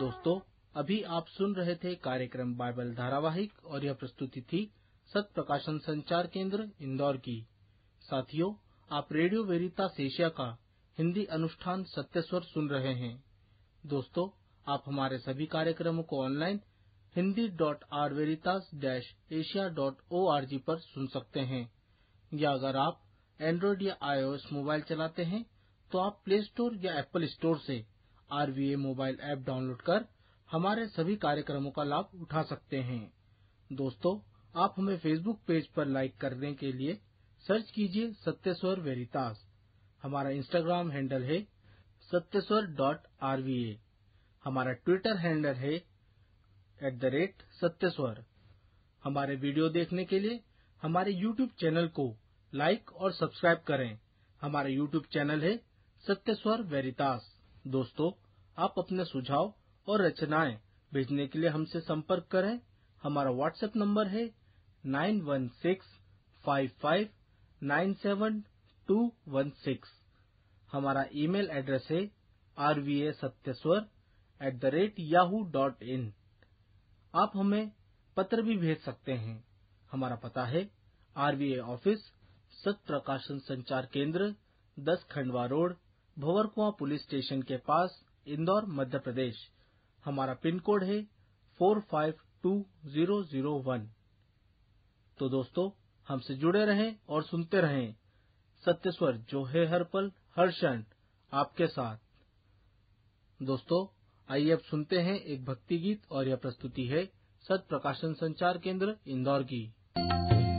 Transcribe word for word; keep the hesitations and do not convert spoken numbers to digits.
दोस्तों, अभी आप सुन रहे थे कार्यक्रम बाइबल धारावाहिक और यह प्रस्तुति थी सत्य प्रकाशन संचार केंद्र इंदौर की। साथियों, आप रेडियो वेरितास एशिया का हिंदी अनुष्ठान सत्य स्वर सुन रहे हैं। दोस्तों, आप हमारे सभी कार्यक्रमों को online Hindi dot are वेरितास dash Asia dot O R G पर सुन सकते हैं, या अगर आप एंड्रॉइड या आईओएस मोबाइल चलाते हैं तो आप प्ले स्टोर या एप्पल स्टोर से are V A mobile app download कर हमारे सभी कार्यक्रमों का लाभ उठा सकते हैं। दोस्तों, आप हमें फेसबुक पेज पर लाइक करने के लिए सर्च कीजिए सत्य स्वर वेरितास। हमारा इंस्टाग्राम हैंडल है सत्यस्वर डॉट आर वी ए। हमारा ट्विटर हैंडल है एट द रेट सत्यस्वर। हमारे वीडियो देखने के लिए हमारे यूट्यूब चैनल को लाइक और सब्सक्राइब करें। हमारा यूट्यूब चैनल है सत्यस्वर वेरितास। दोस्तों, आप अपने सुझाव और रचनाएं भेजने के लिए हमसे संपर्क करें। हमारा व्हाट्सएप नंबर है nine one six five five nine seven to one six. हमारा ईमेल एड्रेस है are V A सत्यस्वर at the rate Yahoo dot in. आप हमें पत्र भी भेज सकते हैं। हमारा पता है आर वी ए ऑफिस, सत्य प्रकाशन संचार केंद्र, दस खंडवा रोड, भंवरकुंवा पुलिस स्टेशन के पास, इंदौर, मध्य प्रदेश। हमारा पिन कोड है four five to zero zero one. तो दोस्तों, हमसे जुड़े रहें और सुनते रहें सत्य स्वर, जो है हर पल हर क्षण आपके साथ। दोस्तों, आइए अब सुनते हैं एक भक्ति गीत, और यह प्रस्तुति है सत्य प्रकाशन संचार केंद्र इंदौर की।